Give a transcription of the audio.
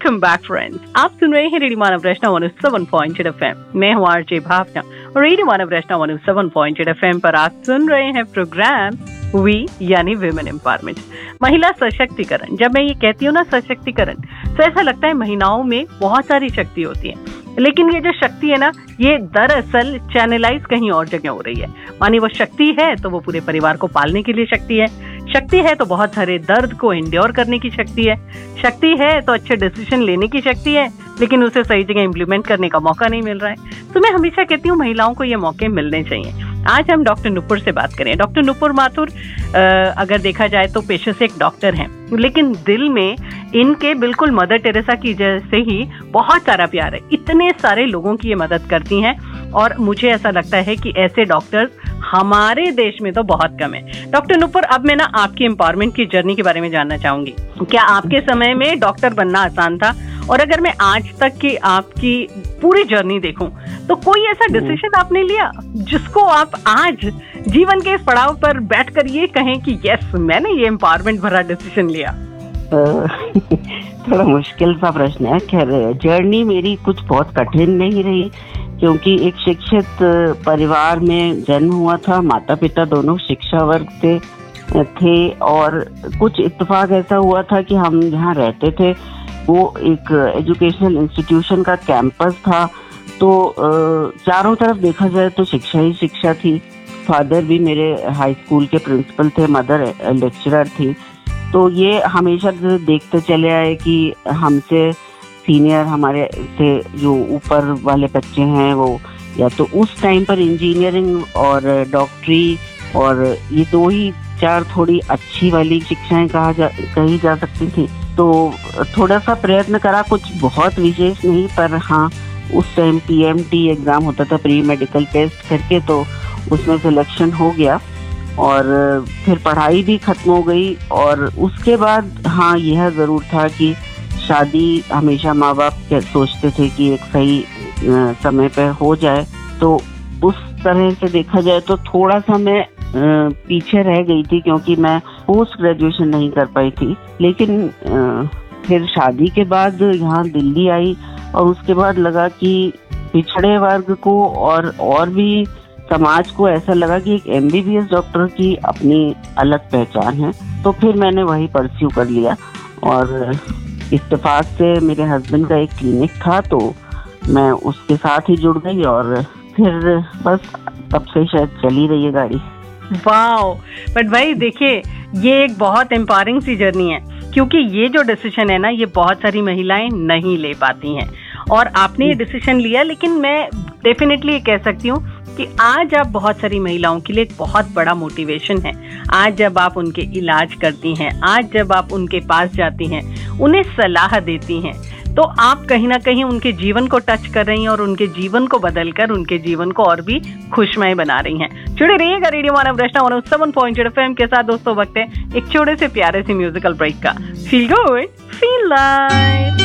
Welcome back friends, आप सुन रहे हैं रेडियो मानव रचना 107.8 FM। मैं हूँ आरजे भावना और रेडियो मानव रचना 107.8 FM पर आप सुन रहे हैं प्रोग्राम वी यानी विमेन एम्पावरमेंट, महिला सशक्तिकरण। जब मैं ये कहती हूँ ना सशक्तिकरण, तो ऐसा लगता है महिलाओं में बहुत सारी शक्ति होती है, लेकिन ये जो शक्ति है ना, ये दरअसल चैनलाइज कहीं और जगह हो रही है। मानी वो शक्ति है तो वो पूरे परिवार को पालने के लिए शक्ति है, शक्ति है तो बहुत सारे दर्द को एंड्योर करने की शक्ति है, शक्ति है तो अच्छे डिसीजन लेने की शक्ति है, लेकिन उसे सही जगह इम्प्लीमेंट करने का मौका नहीं मिल रहा है। तो मैं हमेशा कहती हूँ महिलाओं को ये मौके मिलने चाहिए। आज हम डॉक्टर नुपुर से बात करें। डॉक्टर नुपुर माथुर अगर देखा जाए तो पेशे से एक डॉक्टर हैं, लेकिन दिल में इनके बिल्कुल मदर टेरेसा की जैसे ही बहुत सारा प्यार है। इतने सारे लोगों की ये मदद करती हैं और मुझे ऐसा लगता है कि ऐसे डॉक्टर्स हमारे देश में तो बहुत कम है। डॉक्टर नुपुर, अब मैं ना आपकी एम्पावरमेंट की जर्नी के बारे में जानना चाहूंगी। क्या आपके समय में डॉक्टर बनना आसान था? और अगर मैं आज तक की आपकी पूरी जर्नी देखूं, तो कोई ऐसा डिसीजन आपने लिया जिसको आप आज जीवन के इस पड़ाव पर बैठकर ये कहें कि यस, मैंने ये एम्पावरमेंट भरा डिसीजन लिया? थोड़ा मुश्किल सा प्रश्न है। खैर, जर्नी मेरी कुछ बहुत कठिन नहीं रही, क्योंकि एक शिक्षित परिवार में जन्म हुआ था। माता पिता दोनों शिक्षा वर्ग थे और कुछ इत्तेफाक ऐसा हुआ था कि हम जहाँ रहते थे वो एक एजुकेशनल इंस्टीट्यूशन का कैंपस था, तो चारों तरफ देखा जाए तो शिक्षा ही शिक्षा थी। फादर भी मेरे हाई स्कूल के प्रिंसिपल थे, मदर लेक्चरर थी। तो ये हमेशा देखते चले आए कि हमसे सीनियर, हमारे से जो ऊपर वाले बच्चे हैं, वो या तो उस टाइम पर इंजीनियरिंग और डॉक्टरी और ये दो ही चार थोड़ी अच्छी वाली शिक्षाएं कही जा सकती थी। तो थोड़ा सा प्रयत्न करा, कुछ बहुत विशेष नहीं, पर हाँ उस टाइम PMT एग्जाम होता था, प्री मेडिकल टेस्ट करके, तो उसमें सिलेक्शन हो गया और फिर पढ़ाई भी खत्म हो गई। और उसके बाद हाँ यह ज़रूर था कि शादी हमेशा माँ बाप सोचते थे कि एक सही समय पे हो जाए, तो उस तरह से देखा जाए तो थोड़ा सा मैं पीछे रह गई थी, क्योंकि मैं पोस्ट ग्रेजुएशन नहीं कर पाई थी। लेकिन फिर शादी के बाद यहाँ दिल्ली आई और उसके बाद लगा कि पिछड़े वर्ग को और भी समाज को ऐसा लगा कि एक MBBS डॉक्टर की अपनी अलग पहचान है। तो फिर मैंने वही परस्यू कर लिया और इत्तेफाक से मेरे हस्बैंड का एक क्लिनिक था, तो मैं उसके साथ ही जुड़ गई और फिर बस तब से शायद चली रही है गाड़ी। वाओ! बट भाई देखिए, ये एक बहुत एम्पावरिंग सी जर्नी है, क्योंकि ये जो डिसीजन है ना, ये बहुत सारी महिलाएं नहीं ले पाती हैं और आपने ये डिसीजन लिया। लेकिन मैं डेफिनेटली ये कह सकती हूँ कि आज आप बहुत सारी महिलाओं के लिए एक बहुत बड़ा मोटिवेशन है। आज जब आप उनके इलाज करती हैं, आज जब आप उनके पास जाती हैं, उन्हें सलाह देती हैं, तो आप कहीं ना कहीं उनके जीवन को टच कर रही हैं और उनके जीवन को बदलकर उनके जीवन को और भी खुशमय बना रही हैं। जुड़े रहिएगा रेडियो मानव रचना 107.8 FM के साथ। दोस्तों, वक्त है एक छोटे से प्यारे से म्यूजिकल ब्रेक का। Feel good, feel live.